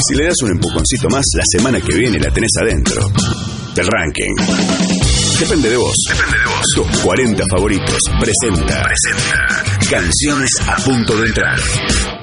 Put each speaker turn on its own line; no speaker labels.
Si le das un empujoncito más, la semana que viene la tenés adentro del ranking. Depende de vos. Tus 40 favoritos presenta Canciones a punto de entrar.